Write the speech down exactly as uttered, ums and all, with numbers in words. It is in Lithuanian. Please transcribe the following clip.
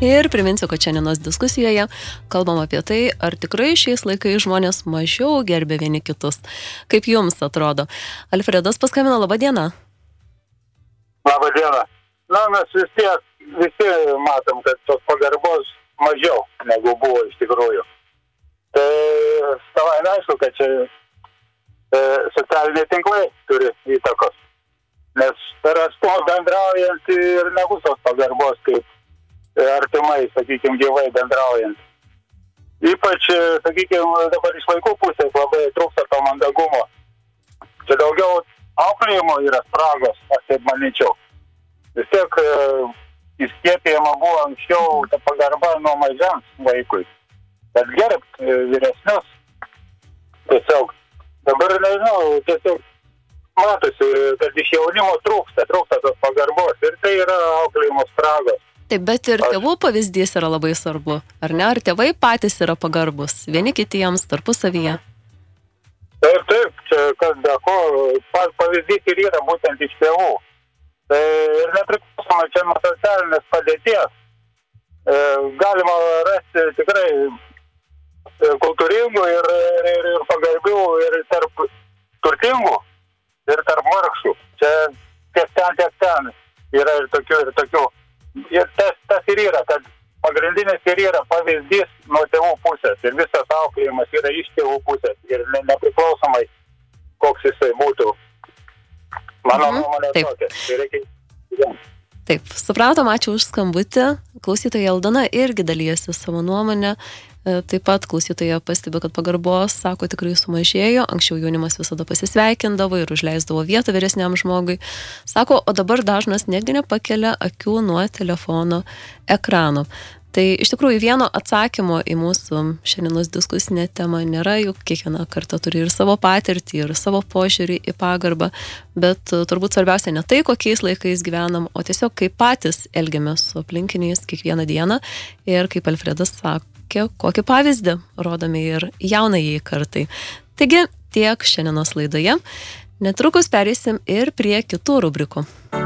Ir priminsiu, kad šiandienos diskusijoje kalbam apie tai, ar tikrai šiais laikais žmonės mažiau gerbė vieni kitus. Kaip jums atrodo? Alfredas paskambino, laba diena. Labą dieną. Na, mes vis tiek, visi matom, kad tos pagarbos mažiau negu buvo iš tikrųjų. Tai savai aišku, kad čia e, socialiniai tinklai turi įtakos. Nes per atstumą bendraujant ir nebus tos pagarbos, kaip artimai, sakykime, gyvai bendraujant. Ypač, sakykime, dabar iš vaikų pusės labai trūksta to mandagumo. Čia daugiau auklėjimo yra spragos, aš taip manyčiau. Vis tiek e, įskiepėjama buvo anksčiau ta pagarba nuo mažens vaikui. Bet gerbt e, vyresnius. Tiesiog, dabar nežinau, tiesiog matosi, kad iš jaunimo trūksta, trūksta tos pagarbos. Ir tai yra auklėjimo spragos. Taip, bet ir tėvų pavyzdys yra labai svarbu, ar ne? Ar tėvai patys yra pagarbus, vieni kitiems, tarpusavyje? Taip, taip, čia kas dėko, pavyzdys ir yra būtent iš tėvų. Tai ir nepriklausomai čia nuo socialinės padėties. E, galima rasti tikrai kultūringų ir, ir, ir pagarbių ir tarp turtingų ir tarp vargšų. Čia tiek ten, tiek ten yra ir tokių, ir tokių. Ir tas, tas ir yra, kad pagrindinis ir yra pavyzdys nuo tėvų pusės. Ir visas auklėjimas yra iš tėvų pusės. Ir ne, nepriklausomai, koks jisai būtų. Mano mhm, nuomonė tokia. Tai reikia... Taip, supratom, ačiū už skambutį. Klausytoja Aldona irgi dalyjasi savo nuomonę. Taip pat klausytoja pastebi, kad pagarbos, sako, tikrai sumažėjo. Anksčiau jaunimas visada pasisveikindavo ir užleisdavo vietą vyresniam žmogui. Sako, o dabar dažnas netgi nepakelia akių nuo telefono ekrano. Tai iš tikrųjų vieno atsakymo į mūsų šiandienos diskusinę temą nėra, juk kiekviena karta turi ir savo patirtį, ir savo požiūrį į pagarbą, bet turbūt svarbiausia ne tai, kokiais laikais gyvenam, o tiesiog kaip patys elgiamės su aplinkiniais kiekvieną dieną ir kaip Alfredas sakė, kokį pavyzdį rodome ir jaunajai kartai. Taigi tiek šiandienos laidoje. Netrukus pereisim ir prie kitų rubrikų.